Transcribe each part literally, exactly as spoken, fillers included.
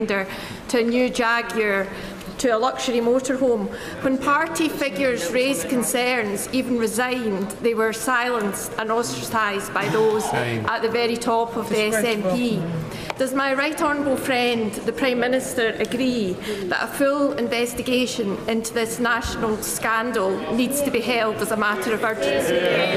to a new Jaguar to a luxury motorhome. When party figures raised concerns, even resigned, they were silenced and ostracised by those at the very top of the S N P. Does my right honourable friend, the Prime Minister, agree that a full investigation into this national scandal needs to be held as a matter of urgency?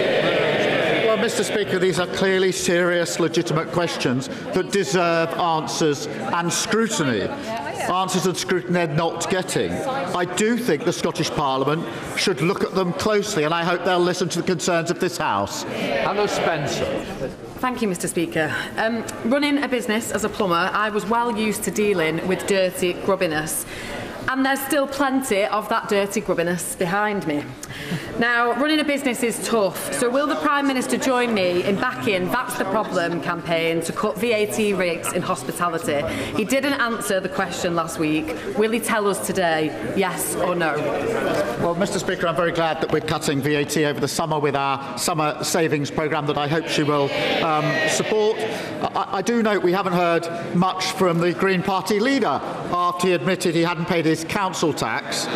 Well, Mr Speaker, these are clearly serious, legitimate questions that deserve answers and scrutiny. Answers and scrutiny they're not getting. I do think the Scottish Parliament should look at them closely, and I hope they'll listen to the concerns of this House. Anna Spencer. Thank you, Mr Speaker. Um, running a business as a plumber, I was well used to dealing with dirty grubbiness. And there's still plenty of that dirty grubbiness behind me. Now, running a business is tough, so will the Prime Minister join me in backing That's the Problem campaign to cut V A T rates in hospitality? He didn't answer the question last week. Will he tell us today, yes or no? Well, Mr Speaker, I'm very glad that we're cutting V A T over the summer with our summer savings programme that I hope she will um, support. I, I do note we haven't heard much from the Green Party leader after he admitted he hadn't paid his council tax.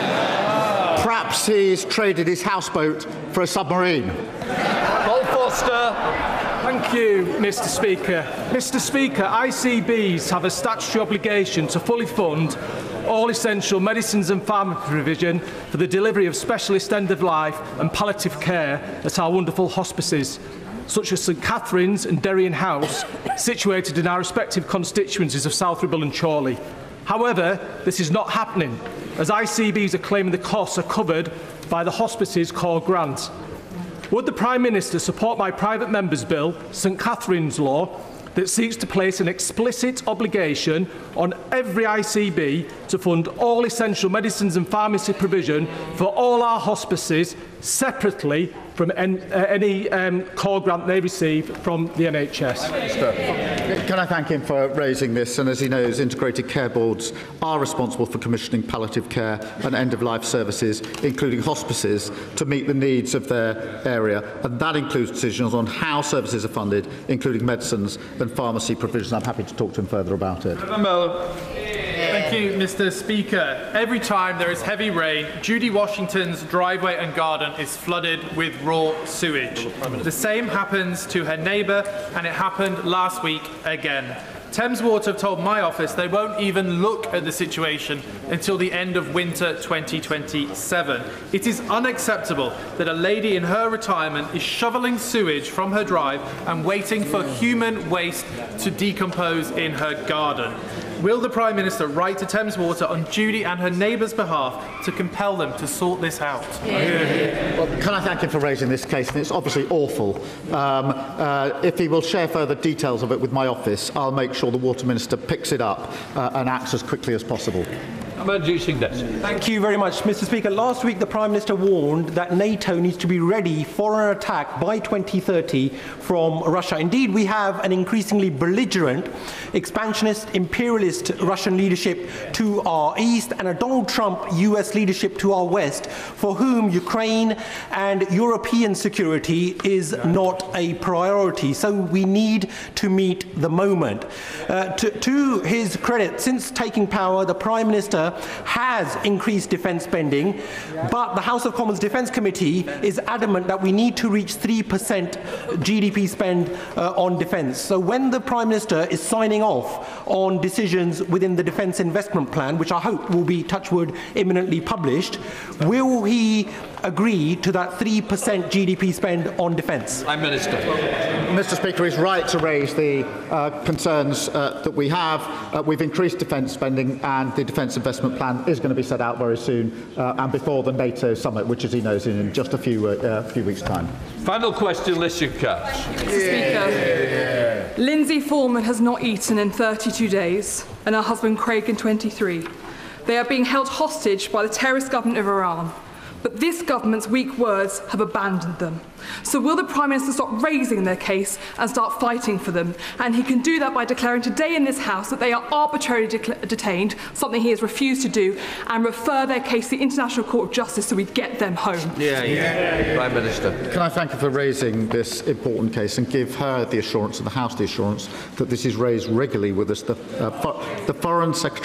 Perhaps he's traded his houseboat for a submarine. Paul Foster. Thank you, Mr Speaker. Mr Speaker, I C Bs have a statutory obligation to fully fund all essential medicines and pharmacy provision for the delivery of specialist end-of-life and palliative care at our wonderful hospices, such as St Catherine's and Derrien House, situated in our respective constituencies of South Ribble and Chorley. However, this is not happening, as I C Bs are claiming the costs are covered by the hospice's core grant. Would the Prime Minister support my private member's bill, St Catherine's Law, that seeks to place an explicit obligation on every I C B to fund all essential medicines and pharmacy provision for all our hospices separately from en uh, any um, core grant they receive from the N H S? Can I thank him for raising this? And as he knows, integrated care boards are responsible for commissioning palliative care and end-of-life services, including hospices, to meet the needs of their area. And that includes decisions on how services are funded, including medicines and pharmacy provisions. I'm happy to talk to him further about it. Thank you, Mr Speaker. Every time there is heavy rain, Judy Washington's driveway and garden is flooded with raw sewage. The same happens to her neighbour, and it happened last week again. Thames Water have told my office they won't even look at the situation until the end of winter twenty twenty-seven. It is unacceptable that a lady in her retirement is shovelling sewage from her drive and waiting for human waste to decompose in her garden. Will the Prime Minister write to Thames Water on Judy and her neighbours' behalf to compel them to sort this out? Yeah. Well, can I thank him for raising this case? And it's obviously awful. Um, uh, if he will share further details of it with my office, I'll make sure the Water Minister picks it up uh, and acts as quickly as possible. Thank you very much, Mr Speaker. Last week the Prime Minister warned that NATO needs to be ready for an attack by twenty thirty from Russia. Indeed, we have an increasingly belligerent, expansionist, imperialist Russian leadership to our east and a Donald Trump U S leadership to our west, for whom Ukraine and European security is not a priority. So we need to meet the moment. Uh, to, to his credit, since taking power, the Prime Minister has increased defence spending, but the House of Commons Defence Committee is adamant that we need to reach three percent G D P spend uh, on defence. So when the Prime Minister is signing off on decisions within the Defence Investment Plan, which I hope will be, touch wood, imminently published, will he agree to that three percent G D P spend on defence? Prime Minister. Mr Speaker, he's right to raise the uh, concerns uh, that we have. Uh, we've increased defence spending, and the Defence Investment Plan is going to be set out very soon uh, and before the NATO summit, which, as he knows, is in just a few, uh, uh, few weeks' time. Final question, Alicia Cash. Mr Speaker, yeah. Lindsay Foreman has not eaten in thirty-two days, and her husband Craig in twenty-three. They are being held hostage by the terrorist government of Iran. But this government's weak words have abandoned them. So will the Prime Minister stop raising their case and start fighting for them? And he can do that by declaring today in this House that they are arbitrarily detained, something he has refused to do, and refer their case to the International Court of Justice so we get them home. Yeah, yeah. Prime Minister. Can I thank her for raising this important case and give her the assurance and the House the assurance that this is raised regularly with us. The, uh, for, the Foreign Secretary